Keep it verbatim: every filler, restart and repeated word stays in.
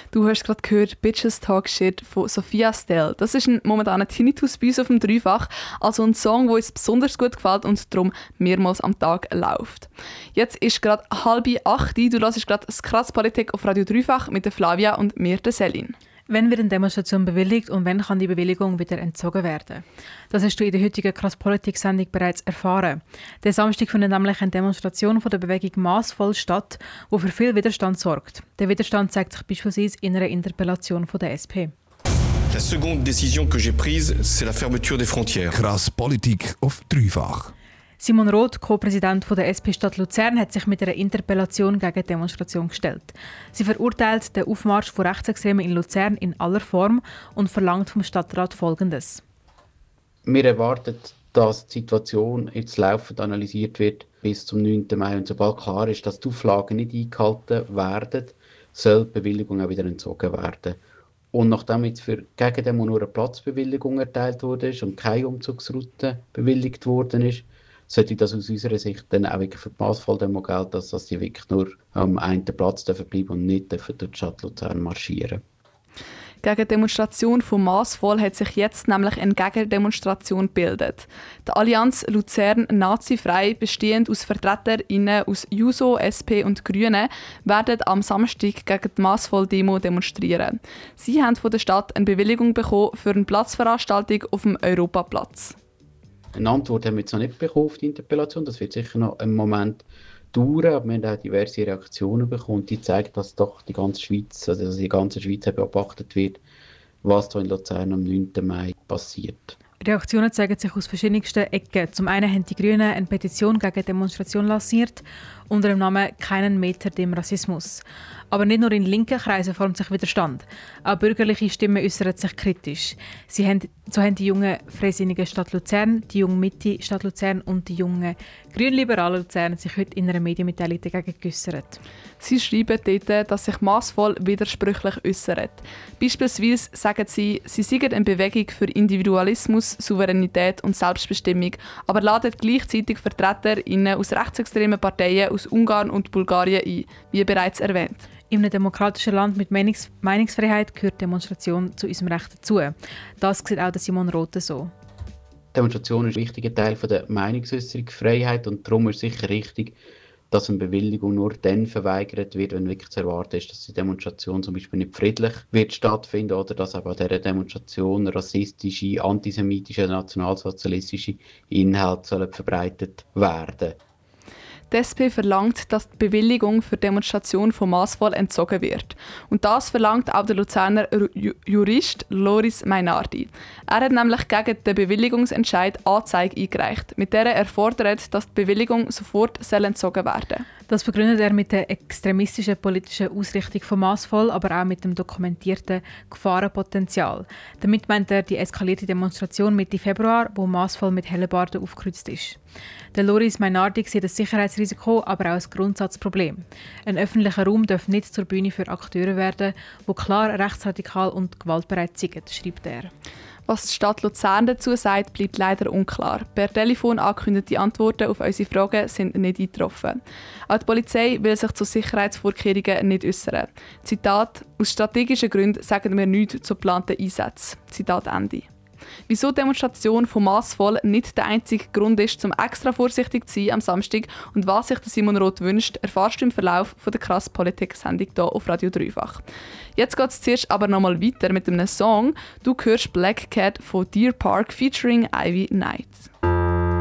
Du hast gerade gehört «Bitches Talk Shit» von Sophia Stell. Das ist ein momentaner Tinnitus bei uns auf dem Dreifach, also ein Song, der uns besonders gut gefällt und darum mehrmals am Tag läuft. Jetzt ist gerade halb acht, du hörst gerade das «Krass Politik» auf Radio Dreifach mit der Flavia und mir, der Selin. Wann wird eine Demonstration bewilligt und wann kann die Bewilligung wieder entzogen werden? Das hast du in der heutigen Krass-Politik-Sendung bereits erfahren. Der Samstag findet nämlich eine Demonstration von der Bewegung «Massvoll» statt, die für viel Widerstand sorgt. Der Widerstand zeigt sich beispielsweise in einer Interpellation von der S P. La seconde décision que j'ai prise, c'est la fermeture des frontières. Krass Politik auf Dreifach. Simon Roth, Co-Präsident der S P Stadt Luzern, hat sich mit einer Interpellation gegen die Demonstration gestellt. Sie verurteilt den Aufmarsch von Rechtsextremen in Luzern in aller Form und verlangt vom Stadtrat Folgendes. Wir erwarten, dass die Situation jetzt laufend analysiert wird bis zum neunten Mai. Und sobald klar ist, dass die Auflagen nicht eingehalten werden, soll die Bewilligung auch wieder entzogen werden. Und nachdem jetzt für Gegendemo nur eine Platzbewilligung erteilt wurde und keine Umzugsroute bewilligt worden ist, sollte das aus unserer Sicht dann auch wirklich für die Massvolldemo gelten, dass, dass die wirklich nur am einen Platz bleiben dürfen und nicht durch die Stadt Luzern marschieren. Gegen die Demonstration von Massvoll hat sich jetzt nämlich eine Gegendemonstration gebildet. Die Allianz Luzern Nazifrei, bestehend aus VertreterInnen aus Juso, S P und Grünen, werden am Samstag gegen die Massvoll-Demo demonstrieren. Sie haben von der Stadt eine Bewilligung bekommen für eine Platzveranstaltung auf dem Europaplatz. Eine Antwort haben wir jetzt noch nicht bekommen auf die Interpellation. Das wird sicher noch einen Moment dauern, aber wir haben auch diverse Reaktionen bekommen, die zeigen, dass doch die ganze Schweiz, also die ganze Schweiz beobachtet wird, was hier in Luzern am neunten Mai passiert. Reaktionen zeigen sich aus verschiedensten Ecken. Zum einen haben die Grünen eine Petition gegen die Demonstration lanciert, unter dem Namen «Keinen Meter dem Rassismus». Aber nicht nur in linken Kreisen formt sich Widerstand. Auch bürgerliche Stimmen äußern sich kritisch. Sie haben, so haben die jungen Freisinnigen Stadt Luzern, die junge Mitte Stadt Luzern und die jungen grünliberalen Luzern sich heute in einer Medienmitteilung dagegen geäußert. Sie schreiben dort, dass sich massvoll widersprüchlich äußern. Beispielsweise sagen sie, sie seien eine Bewegung für Individualismus, Souveränität und Selbstbestimmung, aber laden gleichzeitig VertreterInnen aus rechtsextremen Parteien aus Ungarn und Bulgarien ein, wie bereits erwähnt. In einem demokratischen Land mit Meinungs- Meinungsfreiheit gehört Demonstration zu unserem Recht dazu. Das sieht auch Simon Roth so. Demonstration ist ein wichtiger Teil der Meinungsäußerungsfreiheit und darum ist es sicher richtig, dass eine Bewilligung nur dann verweigert wird, wenn wirklich zu erwarten ist, dass die Demonstration zum Beispiel nicht friedlich wird stattfinden oder dass aber an dieser Demonstration rassistische, antisemitische, nationalsozialistische Inhalte sollen verbreitet werden. Die S P verlangt, dass die Bewilligung für die Demonstration von Massvoll entzogen wird. Und das verlangt auch der Luzerner Ju- Jurist Loris Mainardi. Er hat nämlich gegen den Bewilligungsentscheid Anzeige eingereicht, mit der er fordert, dass die Bewilligung sofort entzogen werden soll. Das begründet er mit der extremistischen politischen Ausrichtung von Massvoll, aber auch mit dem dokumentierten Gefahrenpotenzial. Damit meint er die eskalierte Demonstration Mitte Februar, wo Massvoll mit Hellebarden aufgekreuzt ist. Der Loris Mainardi sieht das Sicherheitsrisiko, aber auch ein Grundsatzproblem. Ein öffentlicher Raum darf nicht zur Bühne für Akteure werden, die klar rechtsradikal und gewaltbereit sind, schreibt er. Was die Stadt Luzern dazu sagt, bleibt leider unklar. Per Telefon angekündigte Antworten auf unsere Fragen sind nicht eingetroffen. Auch die Polizei will sich zu Sicherheitsvorkehrungen nicht äußern. Zitat: «Aus strategischen Gründen sagen wir nichts zu geplanten Einsätzen.» Zitat Ende. Wieso die Demonstration von Massvoll nicht der einzige Grund ist, um extra vorsichtig zu sein am Samstag und was sich Simon Roth wünscht, erfährst du im Verlauf von der Krass Politik-Sendung hier auf Radio Dreifach. Jetzt geht es zuerst aber nochmal weiter mit einem Song. Du hörst Black Cat von Deer Park featuring Ivy Knight.